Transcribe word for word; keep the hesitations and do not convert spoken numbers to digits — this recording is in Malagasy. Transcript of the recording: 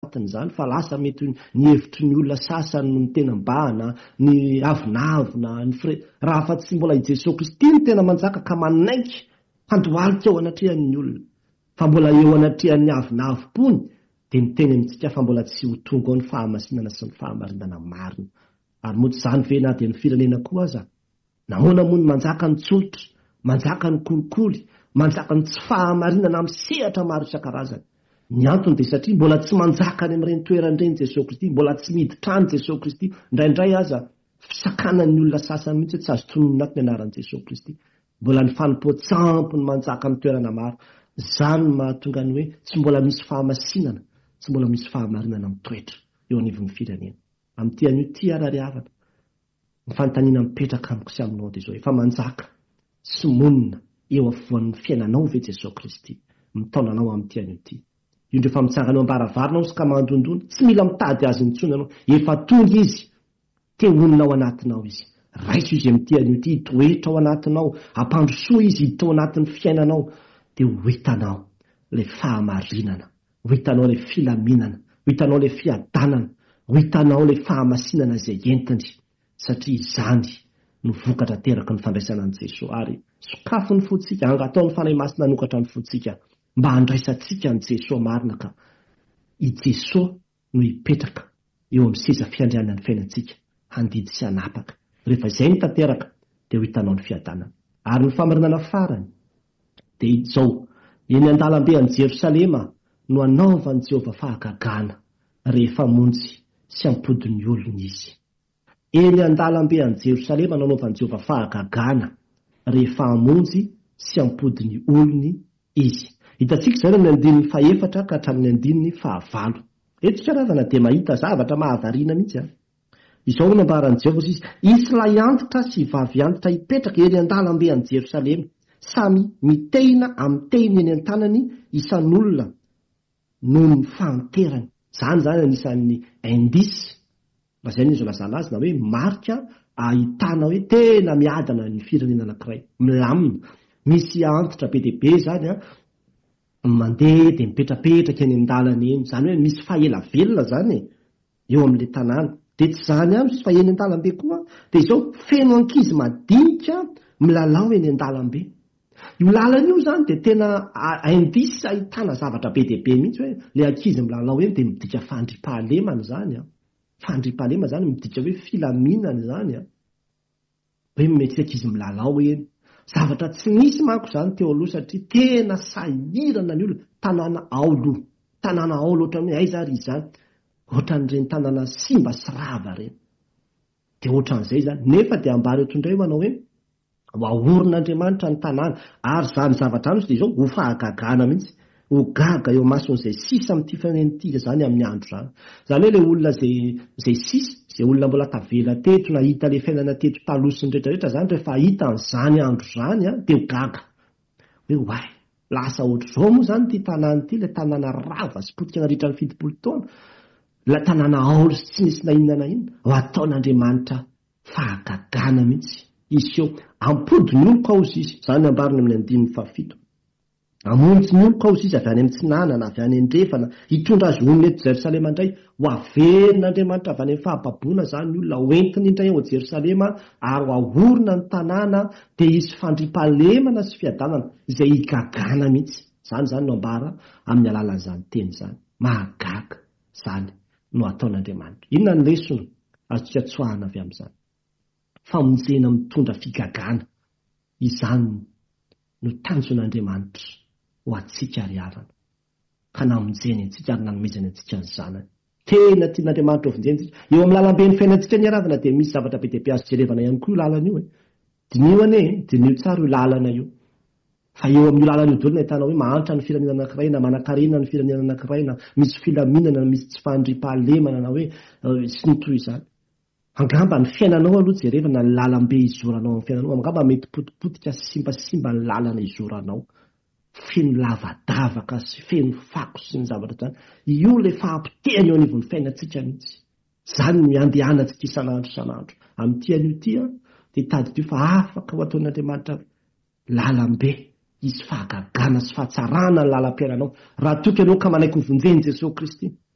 zany fa lasa mety ny hevitry ny olona sasany no ny tena mbana ny avinavina ny fre raha fa tsy mbola i Jesosy Kristy ny tena manjaka ka manaiky handohalika eo anatrehan'ny olona fa mbola eo anatrehan'ny avinavim-pony dia miteny amintsika fa mbola tsy ho tonga ao ny fahamasinana sy ny fahamarinana marina. Ary moa tsy izany ve na dia ny firenena koa aza nahoana moa ny manjaka ny tsolitra, manjaka ny kolikoly, manjaka ny tsy fahamarinana amin'ny sehatra maro isan-karazany. Ny antony dia satria mbola tsy manjaka any amin'ireny toeran'ireny Jesosy Kristy, mbola tsy miditra ny Jesosy Kristy. Indraindray aza fisakanan'ny olona sasany mihitsy tsy azo tononona ato ny anaran'i Jesosy Kristy. Mbola ny fanompoan-tsampy ny manjaka ny toerana maro. Izany no mahatonga ny hoe tsy mbola misy fahamasinana, tsy mbola misy fahamarinana mitoetra eo anivon'ny firenena. Amin'ity an'io ty arary havana ny fanontaniana mipetraka amiko sy aminao dia izao efa manjaka sy monina eo afovoan'ny fiainanao ve Jesosy Kristy mitaonanao amin'ity an'io ty. Io ndrefa mitsanganao ambaravarana sy ka mandondona tsy mila mitady azy intsony ianao, efa tonga izy te honina ao anatinao izy. Raiso izy amin'ity an'io ty, hitoetra ao anatinao, hampandrosoa izy hiditra ao anatin'ny fiainanao dia ho hitanao le fahamarinana, ho hitanao le filaminana, ho hitanao le fiadanana, ho hitanao le fahamasinana izay entiny satria izany no vokatra teraka ny fandraisana an' Jesosy. Ary sokafo ny fotsika, angatao ny fanahy masina hanokatra ny fotsika mba handraisantsika ny Jesosy marina ka i Jesosy no hipetraka eo amin'ny seza fiandrianana ny fiainantsika handidy sy hanapaka. Rehefa izay ny tanteraka dia ho hitanao ny fiadanana. Ary ny famarinana farany dia izao, eny an-dalambe any Jerosalema no anaovan'i Jehovah fahagagana rehefa monjy sy ampodin'ny olona izy. Eny an-dalambe any Jerosalema no anaovan'i Jehovah fahagagana rehefa hamonjy sy ampodin'ny olony izy. Hitantsika izany amin'ny andininy fahaefatra ka hatramin'ny andininy fahavalo. Eto tsy ravana dia mahita zavatra mahavariana mihitsy. Izao no ambaran'i Jehovah izy, Islahy antitra sy vavy antitra hipetraka eny an-dalambe any Jerosalema, samy mitehina amin'ny tehiny eny an-tanany isan'olona noho ny fahanterany. Izany zany anisan'ny indisy, mba izay izy lazana azy na hoe marika ahitana hoe tena miadana ny firenena anankiray, milamina. Misy antitra be dia be zany a, mandeha dia mipetrapetraka eny an-dalana eny, izany hoe misy fahaela velona zany eo amin'ilay tanàna. Dia tsy izany ihany fa eny an-dalambe koa dia izao feno ankizy madinika milalao eny an-dalambe. Io lalana io zany dia tena indisy ahitana zavatra be dia be mihitsy hoe ilay ankizy milalao eny dia midika fandriampahalemana zany a. Fandriampahalemana zany midika hoe filaminana zany a. Hoe mety ankizy milalao eny. Zavatra tsy misy manko zany teo aloha satria tena sahirana ny olona. Tanàna aolo, tanàna aolo ohatran'ny hoe aiza ary izany, ohatran'ireny tanàna simba sy rava ireny. Dia ohatran'izay zany, nefa dia ambary eto indray manao hoe hoahoron'Andriamanitra ny tanàna, ary izany zavatra any dia izao ho fahagagana mihitsy, ho gaga eo mason'izay sisa amin'ity fanenity zany amin'ny andro zany. Izany hoe ilay olona izay sisa, izay olona mbola tavela teto, nahita ilay fiainana teto taloha sy ny rehetrarehetra zany, rehefa hita an'izany andro zany a dia ho gaga. Hoe hoay, lasa ohatr'izao moa zany ity tanàna ity, ilay tanàna rava sy potika nandritra ny fitopolo taona, ilay tanàna aolo sy tsy misy na inona na inona, ho ataon'Andriamanitra fahagagana mihitsy. Izy eo ampodiny oloko ao izy, izany ambariny amin'ny andininy fahafito. Amonjy ny oloko ao izy avy any amin'ny tsinana, avy any andrefana, hitondra azy honina eto Jerosalema indray, ho averin'Andriamanitra avy any amin'ny fahababoana zany ny olona, ho entiny indray ao Jerosalema ary ho ahorona ny tanàna dia hisy fandriampahalemana sy fiadanana izay higagana mihitsy. Izany zany no ambara amin'ny alalan'izany teny zany. Mahagaga zany no ataon'Andriamanitra. Inona ny lesona azontsika tsoahana avy amin'izany? Famonjena mitondra figagana, izany no tanjon'Andriamanitra ho antsika ary havana, ka namonjeny antsika ary nanomezany antsika ny zanany. Tena tian'Andriamanitra ho vonjeny antsika. Eo amin'ny lalambe ny fiainantsika ny haravana dia misy zavatra be dia be azo jerevana ihany koa io lalana io. Dinio anie, dinio tsara io lalana io. Fa eo amin'io lalana io daholo no ahitana hoe mahantra ny firenena anankiray, na manan-karena ny firenena anankiray, na misy filaminana, na misy tsy fandriampahalemana, na hoe sy ny toy izany. Angamba ny fiainanao aloha jerevana ny lalambe izoranao amin'ny fiainanao, angamba mety potipotika sy simbasimba ny lalana izoranao, feno lavadavaka sy feno fako sy ny zavatra zany. Io le fahampitehany eo anivon'ny fiainantsika mihitsy. Zany no andehanantsika isan'andro isan'andro. Amin'ity an'io ty a dia tadidio fa afaka ho ataon'Andriamanitra lalambe, izy fahagagana sy fahatsarana ny lalam-piainanao raha toka ianao ka manaiky ho vonjeny Jesosy Kristy.